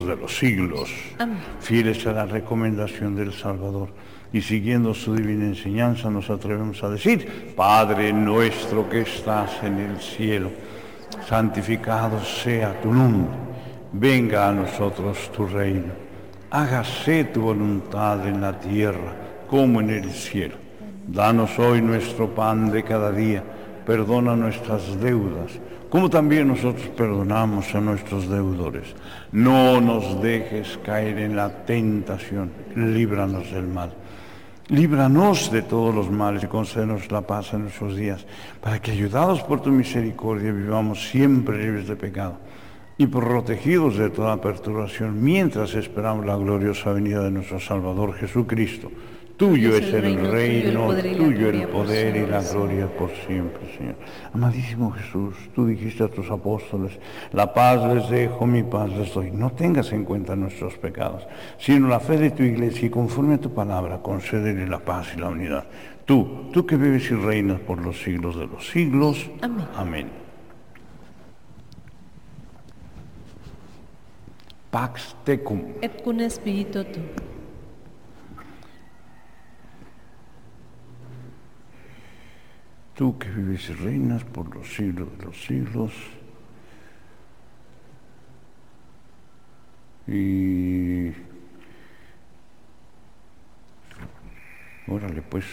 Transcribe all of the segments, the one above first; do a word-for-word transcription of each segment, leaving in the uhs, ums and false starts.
de los siglos. Amén. Fieles a la recomendación del Salvador y siguiendo su divina enseñanza nos atrevemos a decir: Padre nuestro que estás en el cielo, santificado sea tu nombre, venga a nosotros tu reino, hágase tu voluntad en la tierra como en el cielo. Danos hoy nuestro pan de cada día, perdona nuestras deudas, como también nosotros perdonamos a nuestros deudores. No nos dejes caer en la tentación, líbranos del mal. Líbranos de todos los males y concédenos la paz en nuestros días, para que, ayudados por tu misericordia, vivamos siempre libres de pecado y protegidos de toda perturbación, mientras esperamos la gloriosa venida de nuestro Salvador Jesucristo. Tuyo es el reino, tuyo el poder y la gloria por siempre, Señor. Amadísimo Jesús, tú dijiste a tus apóstoles: la paz les dejo, mi paz les doy. No tengas en cuenta nuestros pecados, sino la fe de tu iglesia, y conforme a tu palabra, concédele la paz y la unidad. Tú, tú que vives y reinas por los siglos de los siglos. Amén. Amén. Pax tecum. Et cum spiritu tuo. Tú que vives y reinas por los siglos de los siglos. Y órale pues.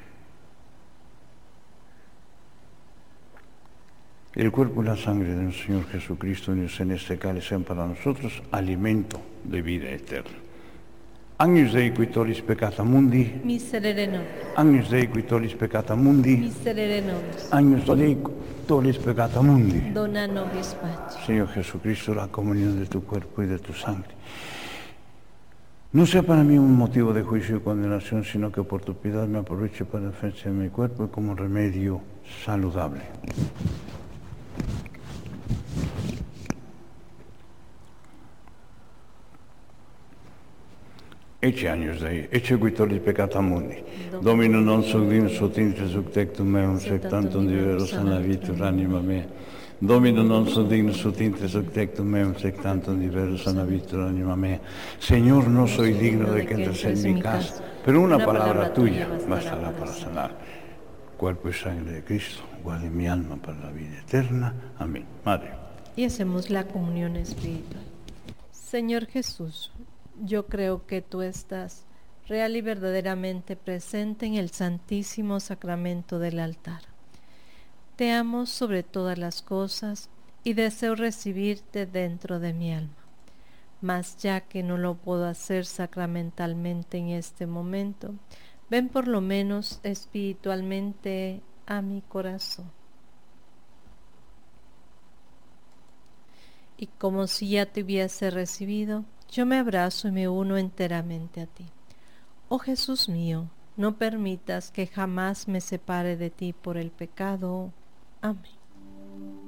El cuerpo y la sangre de nuestro Señor Jesucristo unidos en este cáliz sean para nosotros alimento de vida eterna. Agnus Dei qui tollis peccata mundi, Miserere nobis. Agnus Dei qui tollis peccata mundi, Miserere nobis. Agnus Dei qui tollis peccata mundi. Dona nobis pace. Señor Jesucristo, la comunión de tu cuerpo y de tu sangre no sea para mí un motivo de juicio y condenación, sino que por tu piedad me aproveche para la defensa de mi cuerpo y como remedio saludable. Ecce Agnus Dei, ecce qui tollis peccata mundi. Domino non sum dignus ut intres ut tectum meum, sed tantum diverus sanavitur anima mea. Domino non sum dignus ut intres ut tectum meum, sed tantum diverus sanavitur anima mea. Señor, no soy digno de que entres en mi casa, pero una palabra tuya bastará para sanar. Cuerpo y sangre de Cristo, guarde mi alma para la vida eterna. Amén. Madre. Y hacemos la comunión espiritual. Señor Jesús, yo creo que tú estás real y verdaderamente presente en el Santísimo Sacramento del altar. Te amo sobre todas las cosas y deseo recibirte dentro de mi alma. Mas ya que no lo puedo hacer sacramentalmente en este momento, ven por lo menos espiritualmente a mi corazón. Y como si ya te hubiese recibido, yo me abrazo y me uno enteramente a ti. Oh Jesús mío, no permitas que jamás me separe de ti por el pecado. Amén.